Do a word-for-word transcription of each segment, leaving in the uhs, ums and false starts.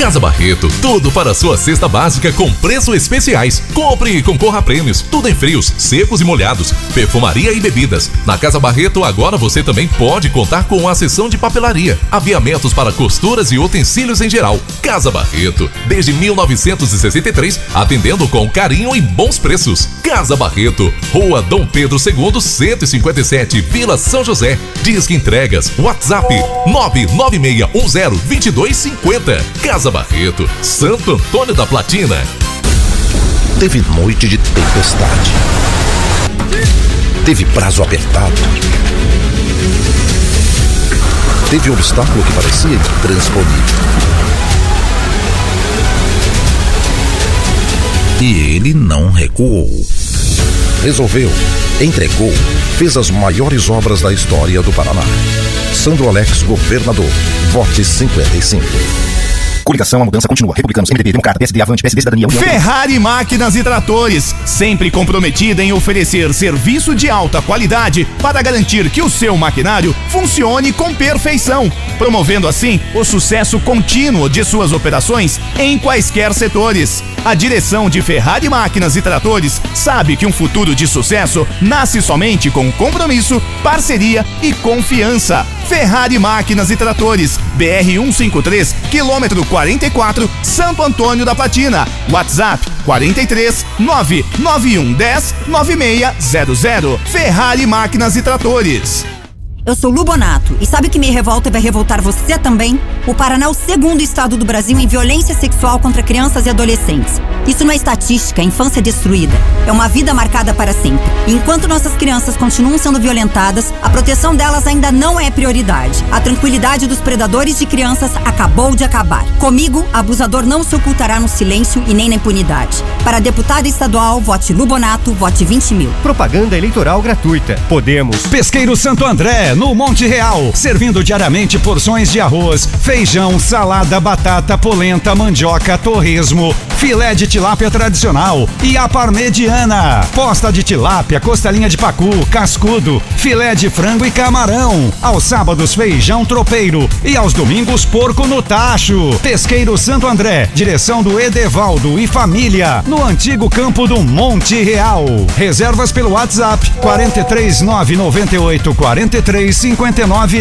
Casa Barreto, tudo para sua cesta básica com preços especiais. Compre e concorra a prêmios, tudo em frios, secos e molhados, perfumaria e bebidas. Na Casa Barreto agora você também pode contar com a seção de papelaria, aviamentos para costuras e utensílios em geral. Casa Barreto, desde mil novecentos e sessenta e três, atendendo com carinho e bons preços. Casa Barreto, Rua Dom Pedro segundo, cento e cinquenta e sete, Vila São José. Disque entregas, WhatsApp nove nove seis um zero dois dois cinco zero. Casa Barreto, Santo Antônio da Platina. Teve noite de tempestade. Teve prazo apertado. Teve obstáculo que parecia intransponível. E ele não recuou. Resolveu, entregou, fez as maiores obras da história do Paraná. Sandro Alex, governador. Vote cinquenta e cinco. Coligação, a mudança continua. Republicanos, M D B, Democrata, P S D, Avante, P S D, Cidadania, União. Ferrari Máquinas e Tratores, sempre comprometida em oferecer serviço de alta qualidade para garantir que o seu maquinário funcione com perfeição, promovendo assim o sucesso contínuo de suas operações em quaisquer setores. A direção de Ferrari Máquinas e Tratores sabe que um futuro de sucesso nasce somente com compromisso, parceria e confiança. Ferrari Máquinas e Tratores, B R cento e cinquenta e três, quilômetro quarenta e quatro, Santo Antônio da Platina. WhatsApp quarenta e três, nove nove um dez, nove seis zero zero. Ferrari Máquinas e Tratores. Eu sou Lu Bonato, e sabe que me revolta e vai revoltar você também? O Paraná é o segundo estado do Brasil em violência sexual contra crianças e adolescentes. Isso não é estatística, é infância destruída. É uma vida marcada para sempre. E enquanto nossas crianças continuam sendo violentadas, a proteção delas ainda não é prioridade. A tranquilidade dos predadores de crianças acabou de acabar. Comigo, abusador não se ocultará no silêncio e nem na impunidade. Para deputada estadual, vote Lu Bonato, vote vinte mil. Propaganda eleitoral gratuita. Podemos. Pesqueiro Santo André, no Monte Real, servindo diariamente porções de arroz, feijão, salada, batata, polenta, mandioca, torresmo, filé de tilápia tradicional e a parmegiana, posta de tilápia, costelinha de pacu, cascudo, filé de frango e camarão. Aos sábados, feijão tropeiro e aos domingos, porco no tacho. Pesqueiro Santo André, direção do Edevaldo e família, no antigo campo do Monte Real. Reservas pelo WhatsApp quarenta e três, nove nove oito, quarenta e três, cinquenta e nove,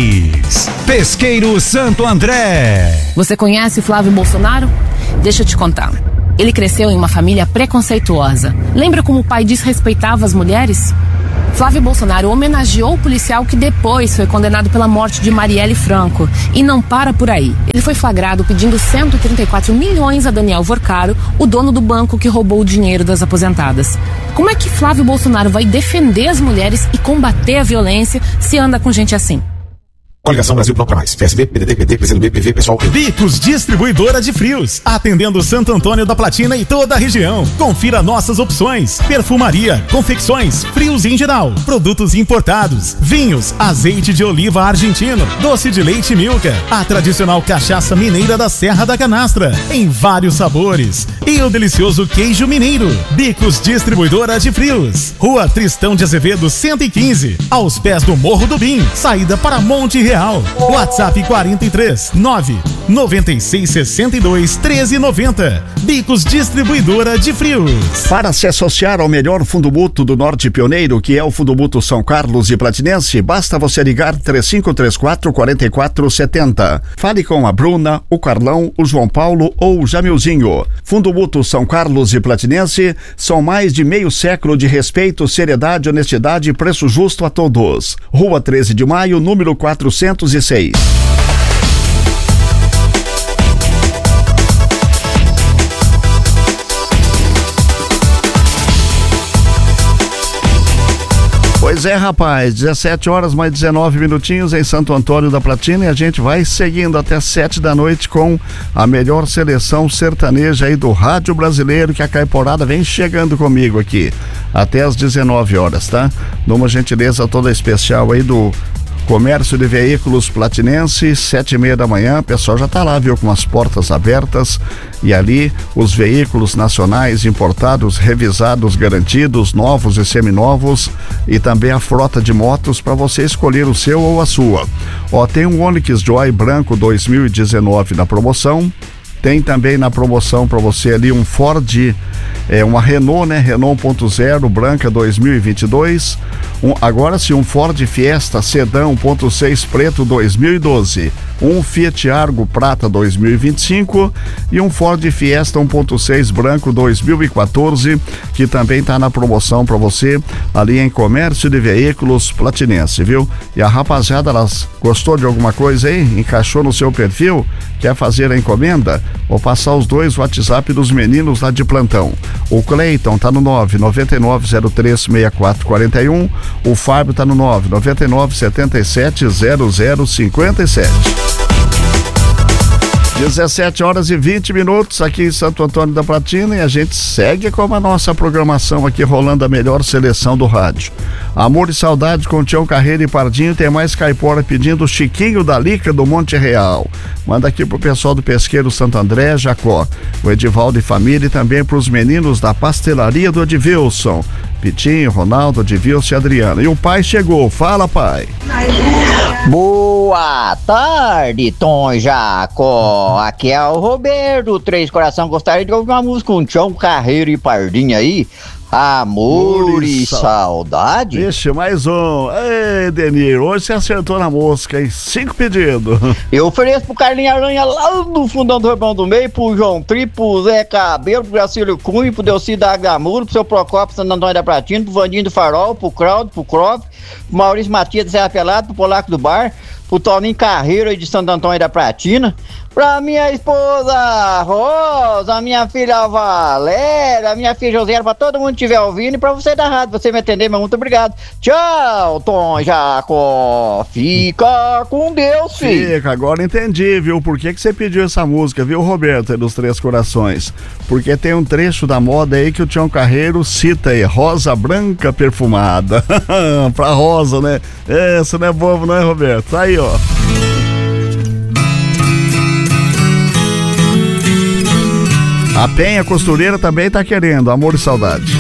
dez. Pesqueiro Santo André. Você conhece Flávio Bolsonaro? Deixa eu te contar. Ele cresceu em uma família preconceituosa. Lembra como o pai desrespeitava as mulheres? Flávio Bolsonaro homenageou o policial que depois foi condenado pela morte de Marielle Franco. E não para por aí. Ele foi flagrado pedindo cento e trinta e quatro milhões a Daniel Vorcaro, o dono do banco que roubou o dinheiro das aposentadas. Como é que Flávio Bolsonaro vai defender as mulheres e combater a violência se anda com gente assim? Coligação Brasil Não Pra Mais. P S B, P D T, P T, P C do B, P V, Pessoal. Bicos Distribuidora de Frios, atendendo Santo Antônio da Platina e toda a região. Confira nossas opções: perfumaria, confecções, frios em geral, produtos importados, vinhos, azeite de oliva argentino, doce de leite Milka, a tradicional cachaça mineira da Serra da Canastra, em vários sabores, e o delicioso queijo mineiro. Bicos Distribuidora de Frios, Rua Tristão de Azevedo cento e quinze, aos pés do Morro do Bim, saída para Monte Real. WhatsApp quarenta e três, nove nove seis, sessenta e dois, treze noventa. Bicos Distribuidora de Frios. Para se associar ao melhor fundo mútuo do Norte Pioneiro, que é o Fundo Mútuo São Carlos e Platinense, basta você ligar três cinco três quatro, quatro quatro sete zero. Fale com a Bruna, o Carlão, o João Paulo ou o Jamilzinho. Fundo Mútuo São Carlos e Platinense são mais de meio século de respeito, seriedade, honestidade e preço justo a todos. Rua treze de maio, número quatrocentos e seis. Pois é, rapaz, dezessete horas mais dezenove minutinhos em Santo Antônio da Platina, e a gente vai seguindo até sete da noite com a melhor seleção sertaneja aí do rádio brasileiro, que a Caiporada vem chegando comigo aqui até as dezenove horas, tá? Numa gentileza toda especial aí do Comércio de Veículos Platinense, sete e meia da manhã, o pessoal já tá lá, viu, com as portas abertas, e ali os veículos nacionais importados, revisados, garantidos, novos e seminovos, e também a frota de motos para você escolher o seu ou a sua. Ó, tem um Onix Joy branco dois mil e dezenove na promoção, Tem também na promoção para você ali um Ford, é, uma Renault, né? Renault um ponto zero branca dois mil e vinte e dois. Um, agora sim, um Ford Fiesta Sedã um ponto seis preto dois mil e doze. Um Fiat Argo Prata dois mil e vinte e cinco e um Ford Fiesta um ponto seis branco dois mil e quatorze, que também está na promoção para você ali em Comércio de Veículos Platinense, viu? E a rapaziada, elas gostou de alguma coisa aí? Encaixou no seu perfil? Quer fazer a encomenda? Vou passar os dois WhatsApp dos meninos lá de plantão. O Cleiton tá no nove nove nove zero três seis quatro quatro um, o Fábio tá no nove nove nove sete sete zero zero cinco sete. dezessete horas e vinte minutos aqui em Santo Antônio da Platina, e a gente segue com a nossa programação aqui, rolando a melhor seleção do rádio. Amor e Saudade com Tião Carreiro e Pardinho. Tem mais caipora pedindo Chiquinho da Lica do Monte Real. Manda aqui pro pessoal do Pesqueiro Santo André, Jacó, o Edivaldo e família, e também pros meninos da Pastelaria do Edvilson, Pitinho, Ronaldo, Edvilson e Adriana. E o pai chegou, fala, pai. Boa tarde, Tom Jacó. Aqui é o Roberto, Três Coração. Gostaria de ouvir uma música com Tião Carreiro e Pardinho aí. Amor e Saudade. Vixe, mais um. Ei, Denir, hoje você acertou na mosca, hein? Cinco pedidos. Eu ofereço pro Carlinhos Aranha lá do fundão do Rebão do Meio, pro João Tri, pro Zé Cabelo, pro Gracílio Cunha, pro Delci da Aglamuro, pro seu Procópio Santo Antônio da Platina, pro Vandinho do Farol, pro Claudio, pro Croft, pro Maurício Matias do Serra Pelado, pro Polaco do Bar, pro Toninho Carreiro aí de Santo Antônio da Platina, pra minha esposa Rosa, minha filha Valéria, minha filha Josiane, pra todo mundo que estiver ouvindo, e pra você da rádio, você me atender, mas muito obrigado. Tchau, Tom Jacó. Fica com Deus, filho. Fica, agora entendi, viu? Por que que você pediu essa música, viu, Roberto, aí dos Três Corações? Porque tem um trecho da moda aí que o Tião Carreiro cita aí, Rosa Branca Perfumada. Pra Rosa, né? Essa não é bobo, não é, Roberto? Tá aí, ó. A Penha Costureira também tá querendo Amor e Saudade.